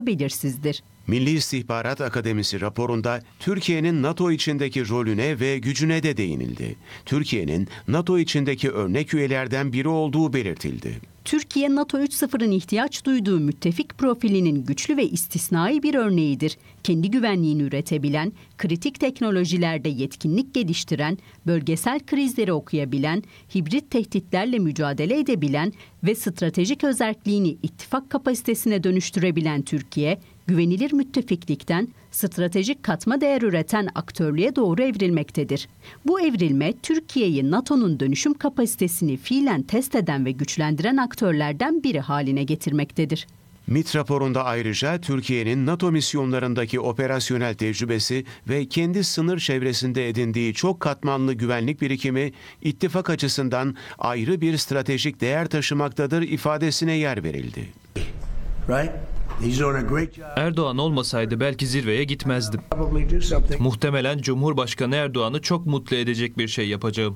belirsizdir. Milli İstihbarat Akademisi raporunda Türkiye'nin NATO içindeki rolüne ve gücüne de değinildi. Türkiye'nin NATO içindeki örnek üyelerden biri olduğu belirtildi. Türkiye, NATO 3.0'ın ihtiyaç duyduğu müttefik profilinin güçlü ve istisnai bir örneğidir. Kendi güvenliğini üretebilen, kritik teknolojilerde yetkinlik geliştiren, bölgesel krizleri okuyabilen, hibrit tehditlerle mücadele edebilen ve stratejik özelliğini ittifak kapasitesine dönüştürebilen Türkiye, güvenilir müttefiklikten stratejik katma değer üreten aktörlüğe doğru evrilmektedir. Bu evrilme, Türkiye'yi NATO'nun dönüşüm kapasitesini fiilen test eden ve güçlendiren aktörlerden biri haline getirmektedir. MİT raporunda ayrıca Türkiye'nin NATO misyonlarındaki operasyonel tecrübesi ve kendi sınır çevresinde edindiği çok katmanlı güvenlik birikimi ittifak açısından ayrı bir stratejik değer taşımaktadır ifadesine yer verildi. Erdoğan olmasaydı belki zirveye gitmezdim. Muhtemelen Cumhurbaşkanı Erdoğan'ı çok mutlu edecek bir şey yapacağım.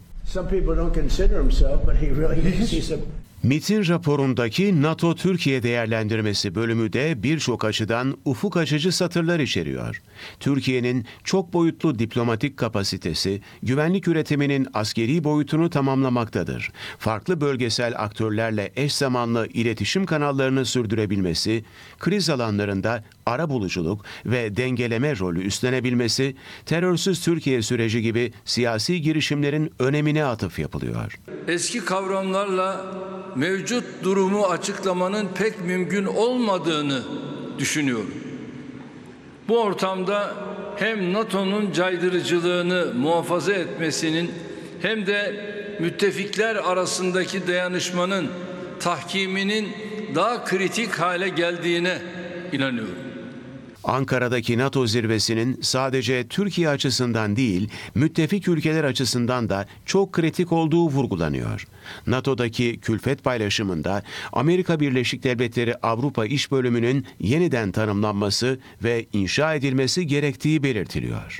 MİT'in raporundaki NATO-Türkiye değerlendirmesi bölümü de birçok açıdan ufuk açıcı satırlar içeriyor. Türkiye'nin çok boyutlu diplomatik kapasitesi, güvenlik üretiminin askeri boyutunu tamamlamaktadır. Farklı bölgesel aktörlerle eş zamanlı iletişim kanallarını sürdürebilmesi, kriz alanlarında arabuluculuk ve dengeleme rolü üstlenebilmesi, terörsüz Türkiye süreci gibi siyasi girişimlerin önemine atıf yapılıyor. Eski kavramlarla mevcut durumu açıklamanın pek mümkün olmadığını düşünüyorum. Bu ortamda hem NATO'nun caydırıcılığını muhafaza etmesinin hem de müttefikler arasındaki dayanışmanın tahkiminin daha kritik hale geldiğine inanıyorum. Ankara'daki NATO zirvesinin sadece Türkiye açısından değil, müttefik ülkeler açısından da çok kritik olduğu vurgulanıyor. NATO'daki külfet paylaşımında Amerika Birleşik Devletleri Avrupa İş Bölümünün yeniden tanımlanması ve inşa edilmesi gerektiği belirtiliyor.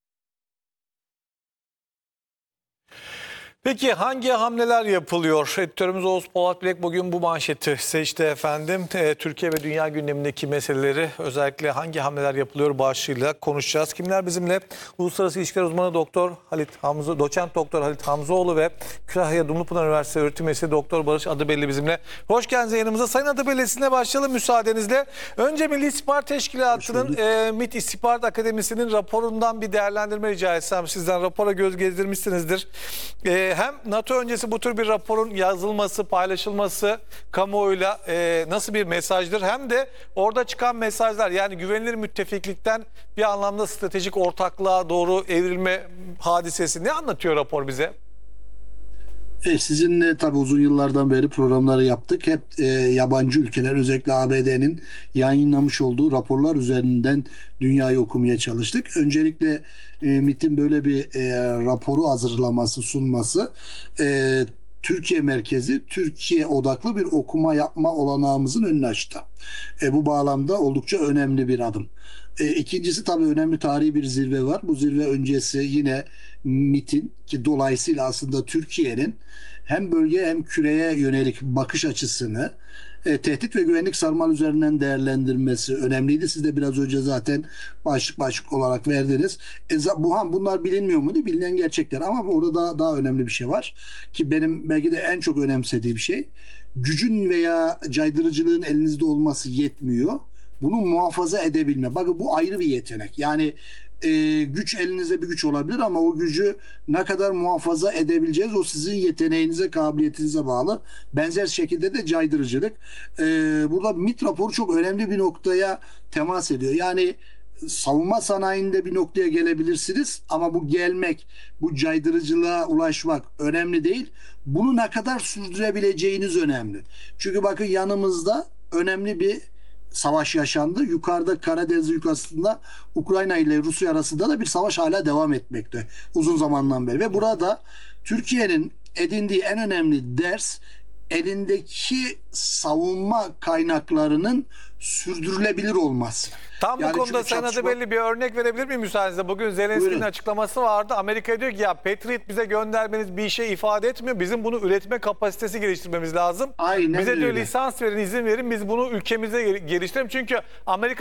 Peki hangi hamleler yapılıyor? Editörümüz Oğuz Polat Bilek bugün bu manşeti seçti efendim. Türkiye ve dünya gündemindeki meseleleri özellikle hangi hamleler yapılıyor başlığıyla konuşacağız. Kimler bizimle? Uluslararası İlişkiler Uzmanı Doçent Doktor Halit Hamzoğlu ve Kütahya Dumlupınar Üniversitesi Öğretim Üyesi Doktor Barış Adıbelli bizimle. Hoş geldiniz yayınımıza. Sayın Adıbelli, sizinle başlayalım müsaadenizle. Önce Milli İstihbarat Teşkilatı'nın MİT İstihbarat Akademisi'nin raporundan bir değerlendirme rica etsem sizden. Rapora göz gezdirmişsinizdir. Hem NATO öncesi bu tür bir raporun yazılması, paylaşılması kamuoyuyla nasıl bir mesajdır? Hem de orada çıkan mesajlar, yani güvenilir müttefiklikten bir anlamda stratejik ortaklığa doğru evrilme hadisesi ne anlatıyor rapor bize? Sizinle tabii uzun yıllardan beri programları yaptık. Hep yabancı ülkeler, özellikle ABD'nin yayınlamış olduğu raporlar üzerinden dünyayı okumaya çalıştık. Öncelikle MİT'in böyle bir raporu hazırlaması, sunması Türkiye merkezi, Türkiye odaklı bir okuma yapma olanağımızın önünü açtı. Bu bağlamda oldukça önemli bir adım. İkincisi, tabii önemli tarihi bir zirve var. Bu zirve öncesi yine MİT'in, ki dolayısıyla aslında Türkiye'nin hem bölgeye hem küreye yönelik bakış açısını tehdit ve güvenlik sarmal üzerinden değerlendirmesi önemliydi. Siz de biraz önce zaten başlık olarak verdiniz. Bunlar bilinmiyor muydu? Bilinen gerçekler, ama orada daha önemli bir şey var ki benim belki de en çok önemsediğim şey, gücün veya caydırıcılığın elinizde olması yetmiyor. Bunu muhafaza edebilme. Bakın, bu ayrı bir yetenek. Yani güç elinizde bir güç olabilir ama o gücü ne kadar muhafaza edebileceğiz, o sizin yeteneğinize, kabiliyetinize bağlı. Benzer şekilde de caydırıcılık. Burada MİT raporu çok önemli bir noktaya temas ediyor. Yani savunma sanayinde bir noktaya gelebilirsiniz ama bu caydırıcılığa ulaşmak önemli değil. Bunu ne kadar sürdürebileceğiniz önemli. Çünkü bakın, yanımızda önemli bir savaş yaşandı. Yukarıda, Karadeniz yukarısında Ukrayna ile Rusya arasında da bir savaş hala devam etmekte uzun zamandan beri. Ve burada Türkiye'nin edindiği en önemli ders, elindeki savunma kaynaklarının sürdürülebilir olması. Tam Yani bu konuda çünkü Sayın Atabelli bir örnek verebilir miyim müsaadenizle? Bugün Zelenski'nin Buyurun. açıklaması vardı. Amerika diyor ki ya Patriot bize göndermeniz bir şey ifade etmiyor. Bizim bunu üretme kapasitesi geliştirmemiz lazım. Aynen Bize diyor öyle. lisans verin, izin verin. Biz bunu ülkemize geliştirelim. Çünkü Amerika